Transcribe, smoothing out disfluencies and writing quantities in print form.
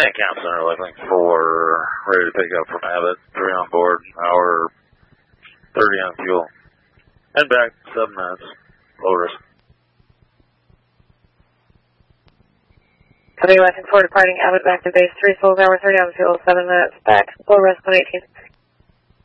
And Camp Center looking for ready to pick up from Abbott. 3 on board, hour 30 on fuel. And back 7 minutes. Low risk. Copy, Washington 4 departing Abbott back to base 3 souls, hour 30 on fuel, 7 minutes back. Low risk 118.